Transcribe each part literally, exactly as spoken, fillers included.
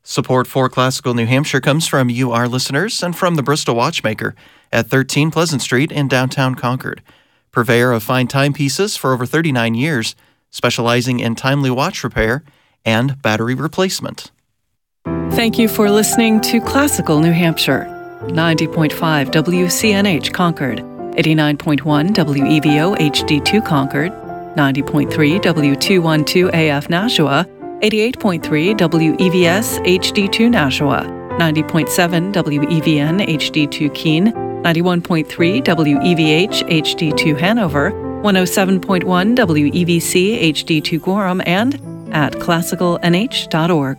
Support for Classical New Hampshire comes from you, our listeners, and from the Bristol Watchmaker at thirteen Pleasant Street in downtown Concord. Purveyor of fine timepieces for over thirty-nine years, specializing in timely watch repair and battery replacement. Thank you for listening to Classical New Hampshire. ninety point five W C N H Concord, eighty-nine point one W E V O H D two Concord, ninety point three W two twelve A F Nashua, eighty-eight point three W E V S H D two Nashua, ninety point seven W E V N H D two Keene, ninety-one point three W E V H H D two Hanover, one oh seven point one W E V C H D two Gorham, and at classical n h dot org.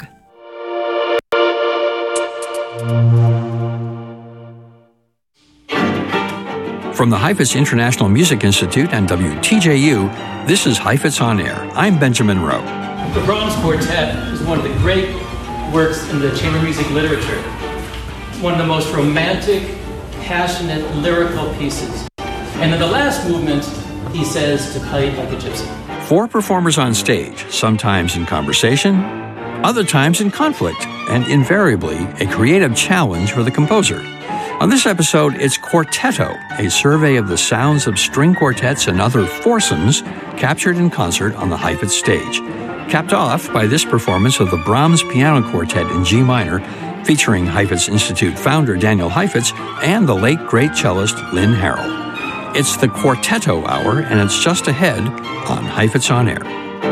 From the Heifetz International Music Institute and W T J U, this is Heifetz on Air. I'm Benjamin Rowe. The Brahms Quartet is one of the great works in the chamber music literature. One of the most romantic, passionate, lyrical pieces. And in the last movement, he says to play like a gypsy. Four performers on stage, sometimes in conversation, other times in conflict, and invariably a creative challenge for the composer. On this episode, it's Quartetto, a survey of the sounds of string quartets and other foursomes captured in concert on the Heifetz stage. Capped off by this performance of the Brahms Piano Quartet in G minor, featuring Heifetz Institute founder Daniel Heifetz and the late great cellist Lynn Harrell. It's the Quartetto Hour, and it's just ahead on Heifetz on Air.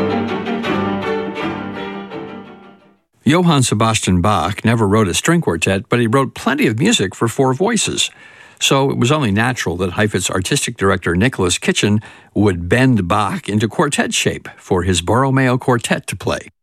Johann Sebastian Bach never wrote a string quartet, but he wrote plenty of music for four voices. So it was only natural that Heifetz artistic director Nicholas Kitchen would bend Bach into quartet shape for his Borromeo Quartet to play.